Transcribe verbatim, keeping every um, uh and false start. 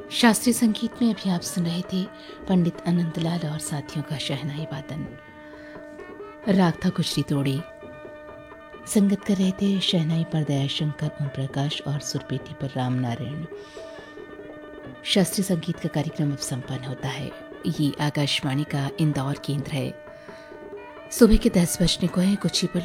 शास्त्रीय संगीत में अभी आप सुन रहे थे पंडित अनंतलाल और साथियों का शहनाई वादन। राग था गुजरी तोड़ी। संगत कर रहे थे शहनाई पर दयाशंकर, ओम प्रकाश और सुरपेटी पर राम नारायण। शास्त्रीय संगीत का कार्यक्रम अब संपन्न होता है। ये आकाशवाणी का इंदौर केंद्र है। सुबह के दस बजने को है, कुछ ही पल